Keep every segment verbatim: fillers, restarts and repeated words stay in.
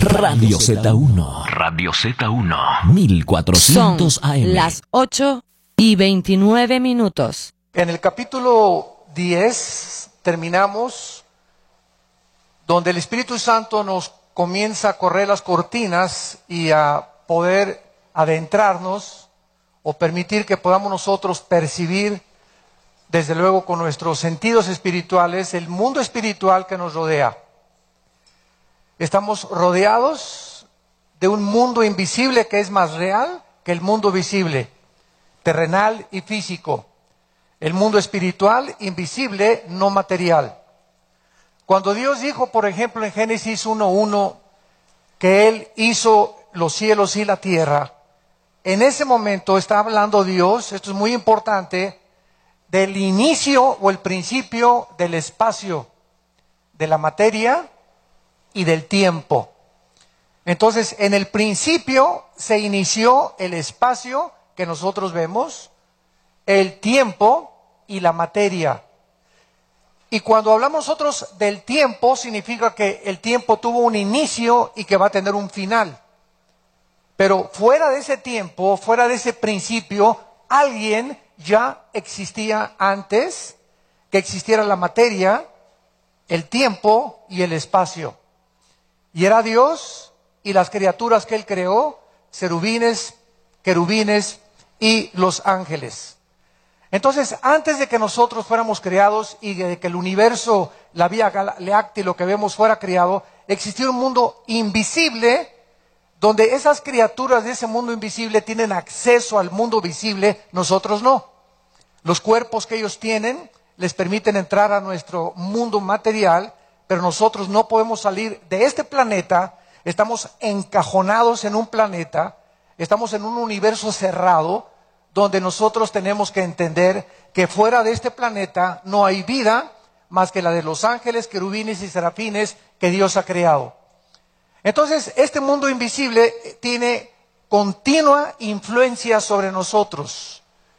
Radio Z uno. Radio Z uno. mil cuatrocientos Son A M. las ocho y veintinueve minutos. En el capítulo diez terminamos donde el Espíritu Santo nos comienza a correr las cortinas y a poder adentrarnos o permitir que podamos nosotros percibir, desde luego con nuestros sentidos espirituales, el mundo espiritual que nos rodea. Estamos rodeados de un mundo invisible que es más real que el mundo visible, terrenal y físico. El mundo espiritual, invisible, no material. Cuando Dios dijo, por ejemplo, en Génesis uno uno, que Él hizo los cielos y la tierra, en ese momento está hablando Dios, esto es muy importante, del inicio o el principio del espacio, de la materia y del tiempo. Entonces, en el principio se inició el espacio que nosotros vemos, el tiempo y la materia. Y cuando hablamos nosotros del tiempo, significa que el tiempo tuvo un inicio y que va a tener un final. Pero fuera de ese tiempo, fuera de ese principio, alguien ya existía antes que existiera la materia, el tiempo y el espacio. Y era Dios y las criaturas que Él creó, serubines, querubines y los ángeles. Entonces, antes de que nosotros fuéramos creados y de que el universo, la Vía Láctea, lo que vemos fuera creado, existía un mundo invisible donde esas criaturas de ese mundo invisible tienen acceso al mundo visible, nosotros no. Los cuerpos que ellos tienen les permiten entrar a nuestro mundo material, pero nosotros no podemos salir de este planeta, estamos encajonados en un planeta, estamos en un universo cerrado, donde nosotros tenemos que entender que fuera de este planeta no hay vida más que la de los ángeles, querubines y serafines que Dios ha creado. Entonces, este mundo invisible tiene continua influencia sobre nosotros.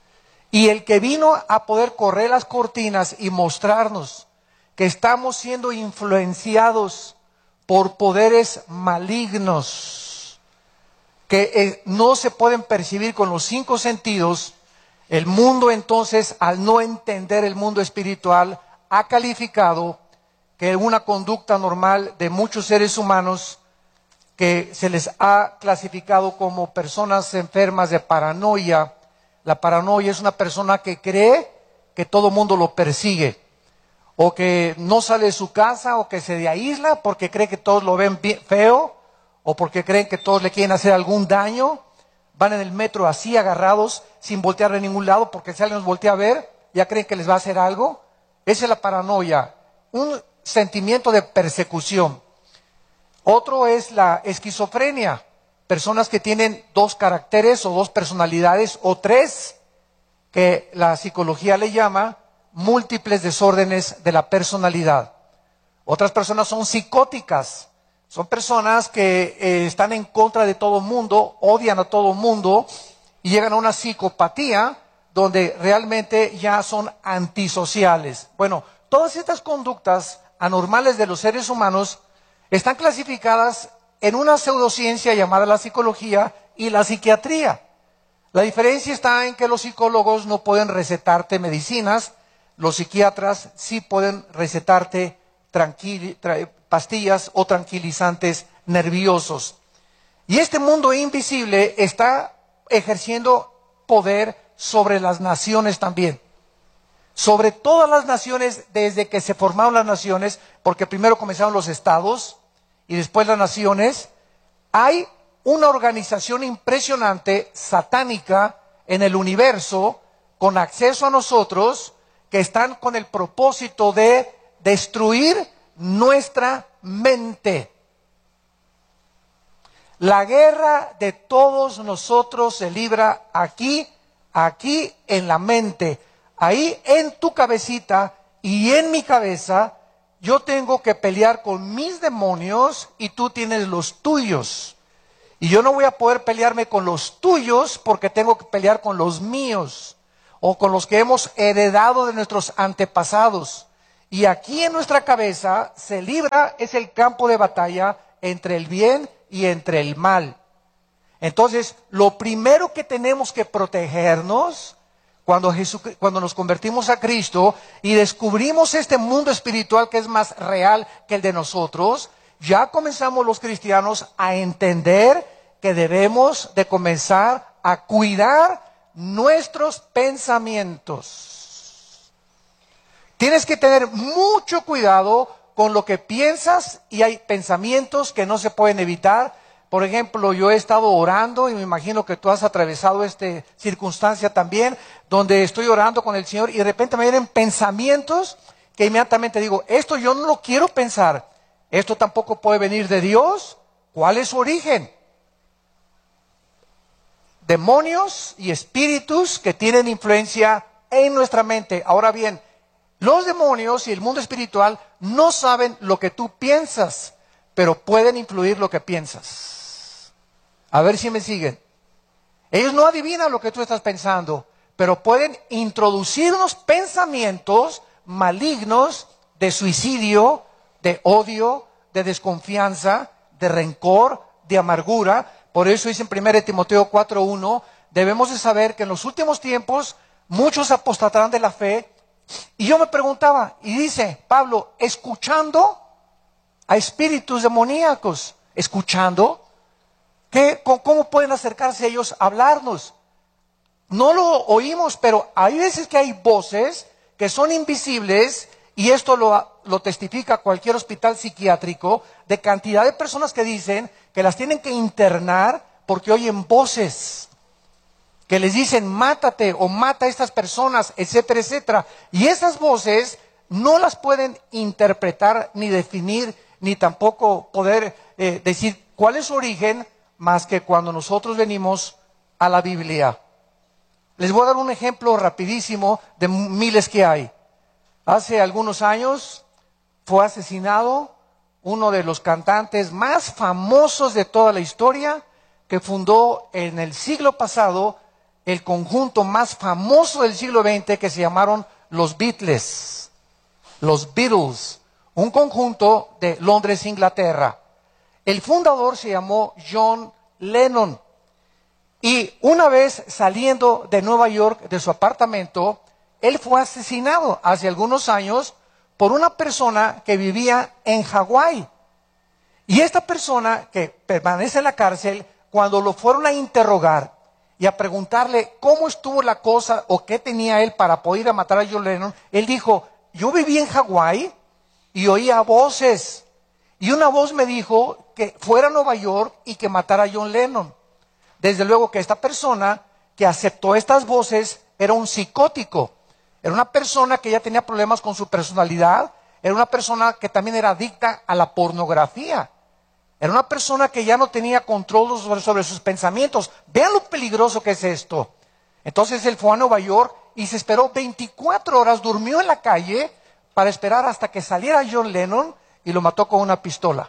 Y el que vino a poder correr las cortinas y mostrarnos que estamos siendo influenciados por poderes malignos, que eh, no se pueden percibir con los cinco sentidos, el mundo entonces, al no entender el mundo espiritual, ha calificado que una conducta normal de muchos seres humanos que se les ha clasificado como personas enfermas de paranoia. La paranoia es una persona que cree que todo mundo lo persigue, o que no sale de su casa, o que se aísla porque cree que todos lo ven feo, o porque creen que todos le quieren hacer algún daño. Van en el metro así agarrados, sin voltear de ningún lado, porque si alguien los voltea a ver, ya creen que les va a hacer algo. Esa es la paranoia, un sentimiento de persecución. Otro es la esquizofrenia, personas que tienen dos caracteres o dos personalidades o tres, que la psicología le llama múltiples desórdenes de la personalidad. Otras personas son psicóticas, son personas que eh, están en contra de todo el mundo, odian a todo el mundo y llegan a una psicopatía donde realmente ya son antisociales. Bueno, todas estas conductas anormales de los seres humanos están clasificadas en una pseudociencia llamada la psicología y la psiquiatría. La diferencia está en que los psicólogos no pueden recetarte medicinas, los psiquiatras sí pueden recetarte tranquil, tra, pastillas o tranquilizantes nerviosos. Y este mundo invisible está ejerciendo poder sobre las naciones también. Sobre todas las naciones, desde que se formaron las naciones, porque primero comenzaron los estados y después las naciones, hay una organización impresionante, satánica, en el universo, con acceso a nosotros, que están con el propósito de destruir nuestra mente. La guerra de todos nosotros se libra aquí, aquí en la mente. Ahí en tu cabecita y en mi cabeza, yo tengo que pelear con mis demonios y tú tienes los tuyos. Y yo no voy a poder pelearme con los tuyos porque tengo que pelear con los míos o con los que hemos heredado de nuestros antepasados. Y aquí en nuestra cabeza se libra, es el campo de batalla entre el bien y entre el mal. Entonces, lo primero que tenemos que protegernos cuando, Jesús, cuando nos convertimos a Cristo y descubrimos este mundo espiritual que es más real que el de nosotros, ya comenzamos los cristianos a entender que debemos de comenzar a cuidar nuestros pensamientos. Tienes que tener mucho cuidado con lo que piensas, y hay pensamientos que no se pueden evitar. Por ejemplo, yo he estado orando y me imagino que tú has atravesado esta circunstancia también, donde estoy orando con el Señor y de repente me vienen pensamientos que inmediatamente digo, esto yo no lo quiero pensar, esto tampoco puede venir de Dios. ¿Cuál es su origen? Demonios y espíritus que tienen influencia en nuestra mente. Ahora bien, los demonios y el mundo espiritual no saben lo que tú piensas, pero pueden influir lo que piensas. A ver si me siguen. Ellos no adivinan lo que tú estás pensando, pero pueden introducirnos pensamientos malignos de suicidio, de odio, de desconfianza, de rencor, de amargura. Por eso dice en primera Timoteo cuatro uno, debemos de saber que en los últimos tiempos muchos apostatarán de la fe. Y yo me preguntaba, y dice Pablo, escuchando a espíritus demoníacos, escuchando, ¿qué, ¿cómo pueden acercarse ellos a hablarnos? No lo oímos, pero hay veces que hay voces que son invisibles, y esto lo, lo testifica cualquier hospital psiquiátrico, de cantidad de personas que dicen que las tienen que internar porque oyen voces que les dicen mátate o mata a estas personas, etcétera, etcétera. Y esas voces no las pueden interpretar ni definir, ni tampoco poder eh, decir cuál es su origen, más que cuando nosotros venimos a la Biblia. Les voy a dar un ejemplo rapidísimo de miles que hay. Hace algunos años fue asesinado uno de los cantantes más famosos de toda la historia, que fundó en el siglo pasado el conjunto más famoso del siglo veinte, que se llamaron los Beatles, los Beatles, un conjunto de Londres, Inglaterra. El fundador se llamó John Lennon, y una vez saliendo de Nueva York, de su apartamento, él fue asesinado hace algunos años por una persona que vivía en Hawái. Y esta persona, que permanece en la cárcel, cuando lo fueron a interrogar y a preguntarle cómo estuvo la cosa o qué tenía él para poder ir a matar a John Lennon, él dijo, yo viví en Hawái y oía voces, y una voz me dijo que fuera a Nueva York y que matara a John Lennon. Desde luego que esta persona que aceptó estas voces era un psicótico, era una persona que ya tenía problemas con su personalidad, era una persona que también era adicta a la pornografía, era una persona que ya no tenía control sobre, sobre sus pensamientos. Vean lo peligroso que es esto. Entonces él fue a Nueva York y se esperó veinticuatro horas, durmió en la calle para esperar hasta que saliera John Lennon, y lo mató con una pistola.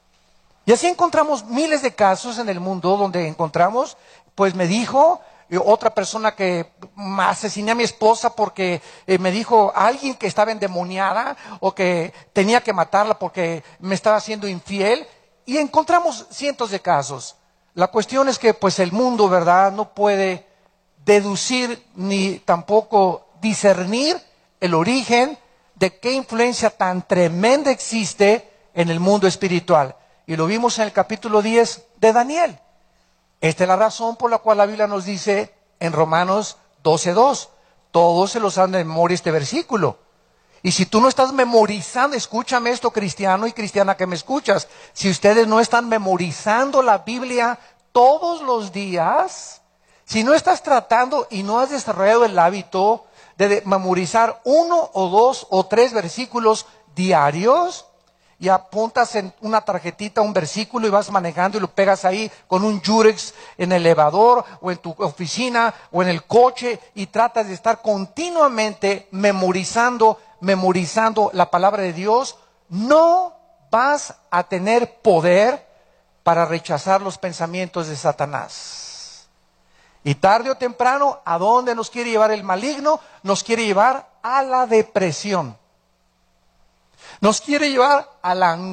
Y así encontramos miles de casos en el mundo donde encontramos, pues me dijo otra persona que asesiné a mi esposa porque eh, me dijo alguien que estaba endemoniada o que tenía que matarla porque me estaba haciendo infiel, y encontramos cientos de casos. La cuestión es que pues el mundo, ¿verdad?, no puede deducir ni tampoco discernir el origen de qué influencia tan tremenda existe en el mundo espiritual. Y lo vimos en el capítulo diez de Daniel. Esta es la razón por la cual la Biblia nos dice en Romanos doce dos, todos se los han de memoria este versículo. Y si tú no estás memorizando, escúchame esto, cristiano y cristiana que me escuchas, si ustedes no están memorizando la Biblia todos los días, si no estás tratando y no has desarrollado el hábito de memorizar uno o dos o tres versículos diarios, y apuntas en una tarjetita un versículo y vas manejando y lo pegas ahí con un Yurex en el elevador o en tu oficina o en el coche, y tratas de estar continuamente memorizando, memorizando la palabra de Dios, no vas a tener poder para rechazar los pensamientos de Satanás. Y tarde o temprano, ¿a dónde nos quiere llevar el maligno? Nos quiere llevar a la depresión. Nos quiere llevar a la angustia.